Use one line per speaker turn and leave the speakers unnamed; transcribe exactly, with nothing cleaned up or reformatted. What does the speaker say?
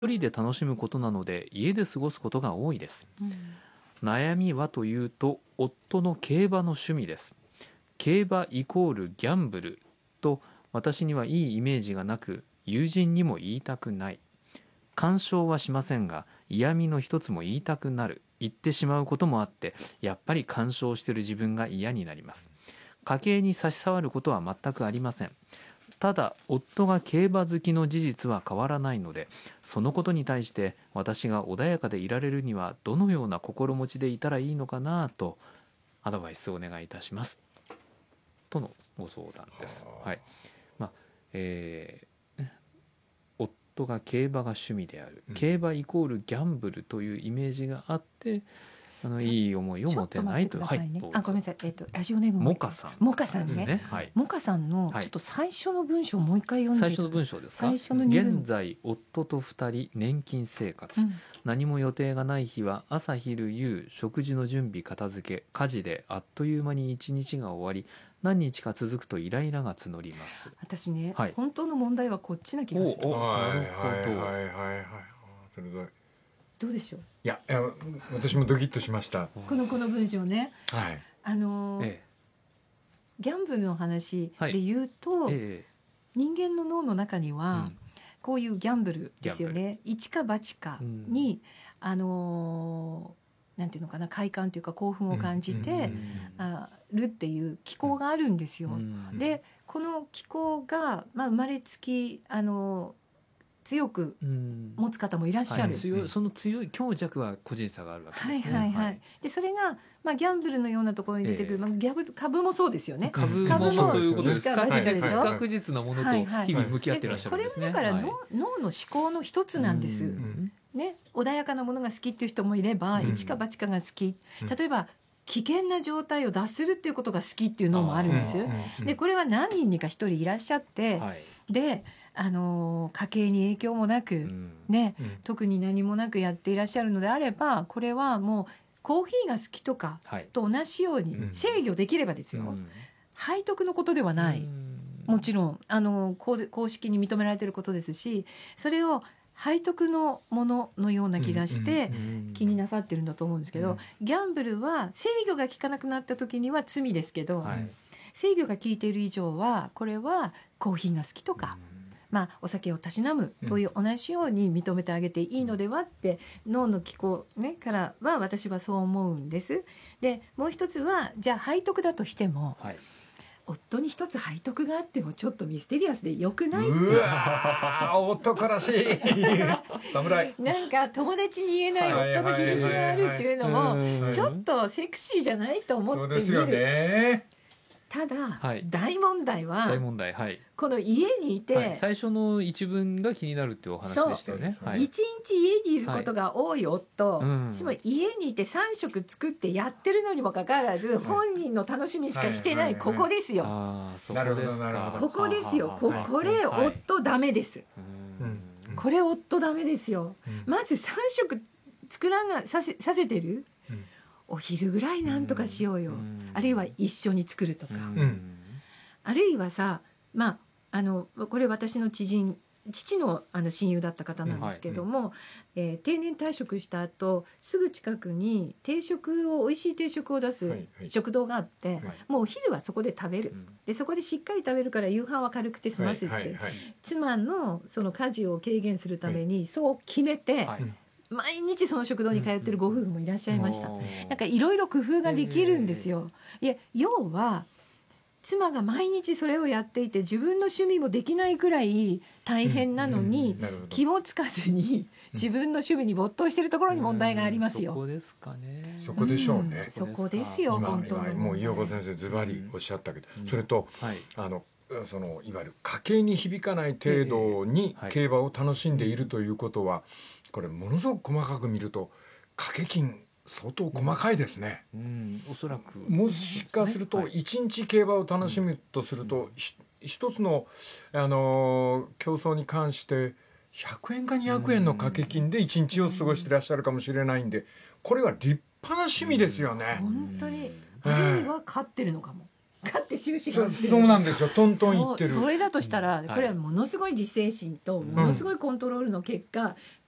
一人で楽しむことなので家で過ごすことが多いです。
うん、
悩みはというと、夫の競馬の趣味です。競馬イコールギャンブルと私にはいいイメージがなく、友人にも言いたくない。干渉はしませんが、嫌味の一つも言いたくなる、言ってしまうこともあって、やっぱり干渉している自分が嫌になります。家計に差し障ることは全くありません。ただ夫が競馬好きの事実は変わらないので、そのことに対して私が穏やかでいられるにはどのような心持ちでいたらいいのかなとアドバイスをお願いいたしますとのご相談です。はい。まあえー、夫が競馬が趣味である、競馬イコールギャンブルというイメージがあって、あのいい思いを持てないという。
はい、あ、ごめんなさい、えっとラジオネーム
モカさん、
モカさんね、
ね、はい、
モカさんのちょっと最初の文章をもう一回読んで、
最初の文章ですか。
最初のに文、
現在夫と二人年金生活、
うん、
何も予定がない日は朝昼夕食事の準備片付け家事であっという間に一日が終わり、何日か続くとイライラが募ります。
私ね、
はい、
本当の問題はこっちな気がする。
おお、なるほど。
はいはいはいはい、鋭い。
どうでしょう。
いや、いや私もドキッとしました。
このこの文章ね、
はい、
あのーええ、ギャンブルの話で言うと、はい、ええ、人間の脳の中には、うん、こういうギャンブルですよね、一か八かに、うん、あのー、なんていうのかな、快感というか興奮を感じて、うん、あるっていう機構があるんですよ、うん、でこの機構が、まあ、生まれつきあのー強く持つ方もいらっしゃる、はい、
強い、その強い強弱は個人差があるわけですね。
はいはいはい、でそれが、まあ、ギャンブルのようなところに出てくる、えーまあ、ギャブ株もそうですよね。
株もそういうことです。不確実なものと日々向き合ってらっしゃるんですね。
これもだから、はい、脳の思考の一つなんです、うんね、穏やかなものが好きっていう人もいれば、うん、一か八かが好き、例えば危険な状態を脱するっていうことが好きっていうのもあるんです。でこれは何人にか一人いらっしゃって、はい、であの家計に影響もなく、うんねうん、特に何もなくやっていらっしゃるのであれば、これはもうコーヒーが好きとかと同じように制御できればですよ、うん、背徳のことではない、うん、もちろんあの 公, 公式に認められていることですし、それを背徳のもののような気がして気になさってるんだと思うんですけど、うん、ギャンブルは制御が効かなくなった時には罪ですけど、はい、制御が効いている以上はこれはコーヒーが好きとか、うんまあ、お酒をたしなむという同じように認めてあげていいのではって、うん、脳の機構、ね、からは私はそう思うんです。でもう一つはじゃあ背徳だとしても、はい、夫に一つ背徳があってもちょっとミステリアスでよくない？
うわ男らしい侍
なんか友達に言えない夫の秘密があるっていうのもちょっとセクシーじゃないと思ってみる。
そうですよね。
ただ、
はい、
大問題は
大問題、はい、
この家にいて、はい、
最初の一文が気になるっていうお話でしたよね。
はい、一日家にいることが多い夫、はいうん、しかも家にいてさん食作ってやってるのにもかかわらず、はい、本人の楽しみしかしてない、はい、ここですよ。
あ、そこですか。
ここですよ。こ, これ、はい、夫ダメです、うん、これ夫ダメですよ、うん、まずさん食作らなさせ、させてる、うんお昼ぐらいなんとかしようよ、うん、あるいは一緒に作るとか、うん、あるいはさ、まあ、あのこれ私の知人父 の, あの親友だった方なんですけども、うんはいえー、定年退職した後すぐ近くに定食を美味しい定食を出す食堂があって、はいはい、もうお昼はそこで食べる、うん、でそこでしっかり食べるから夕飯は軽くて済ますって、はいはいはい、妻 の, その家事を軽減するためにそう決めて、はい毎日その食堂に通ってるご夫婦もいらっしゃいました。なんかいろいろ工夫ができるんですよ。いや要は妻が毎日それをやっていて自分の趣味もできないくらい大変なのに、うんうん、気もつかずに自分の趣味に没頭しているところに問題がありますよ。
そこですかね。
そこでしょうね、
うん、そこですよ。
今
本当
今もう伊代子先生ズバリおっしゃったけど、うん、それと、はい、あのそのいわゆる家計に響かない程度に競馬を楽しんでいるということは、これものすごく細かく見ると掛け金相当細かいですね、
うん、おそらく
もしかすると一日競馬を楽しむとすると、うん、一つの、あのー、競争に関してひゃくえんかにひゃくえんの掛け金で一日を過ごしていらっしゃるかもしれないんで、これは立派な趣味ですよね、
うん、本当にあるいは勝ってるのかも、勝って収支が
そ, そうなんですよ。トントンいってる。
そ, それだとしたらこれはものすごい自制心とものすごいコントロールの結果、